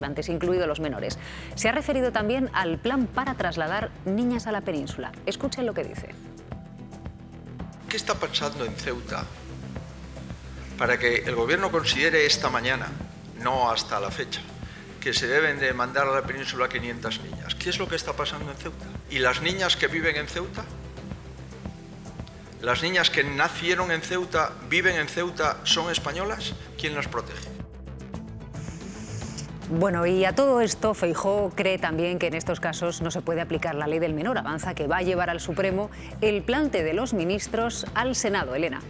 incluidos los menores. Se ha referido también al plan para trasladar niñas a la península. Escuchen lo que dice. ¿Qué está pasando en Ceuta para que el gobierno considere esta mañana, no hasta la fecha, que se deben de mandar a la península 500 niñas? ¿Qué es lo que está pasando en Ceuta? ¿Y las niñas que viven en Ceuta? ¿Las niñas que nacieron en Ceuta, viven en Ceuta, son españolas? ¿Quién las protege? Bueno, y a todo esto, Feijóo cree también que en estos casos no se puede aplicar la ley del menor. Avanza que va a llevar al Supremo el plante de los ministros al Senado. Elena.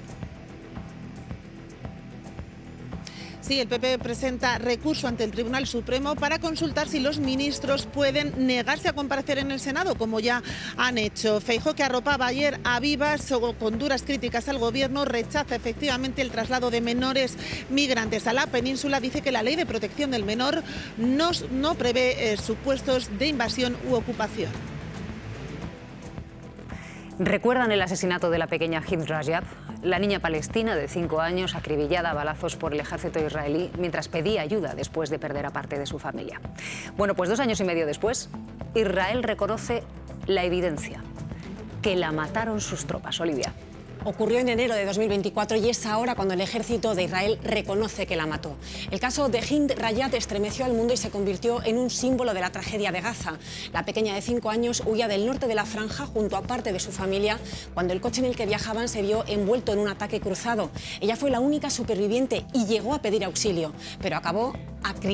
Sí, el PP presenta recurso ante el Tribunal Supremo para consultar si los ministros pueden negarse a comparecer en el Senado, como ya han hecho. Feijóo, que arropaba ayer a Vivas con duras críticas al Gobierno, rechaza efectivamente el traslado de menores migrantes a la península. Dice que la Ley de Protección del Menor no prevé supuestos de invasión u ocupación. ¿Recuerdan el asesinato de la pequeña Hind Rajab? La niña palestina de 5 años acribillada a balazos por el ejército israelí mientras pedía ayuda después de perder a parte de su familia. Bueno, pues 2 años y medio después, Israel reconoce la evidencia, que la mataron sus tropas. Olivia. Ocurrió en enero de 2024 y es ahora cuando el ejército de Israel reconoce que la mató. El caso de Hind Rajab estremeció al mundo y se convirtió en un símbolo de la tragedia de Gaza. La pequeña de 5 años huía del norte de la franja junto a parte de su familia cuando el coche en el que viajaban se vio envuelto en un ataque cruzado. Ella fue la única superviviente y llegó a pedir auxilio, pero acabó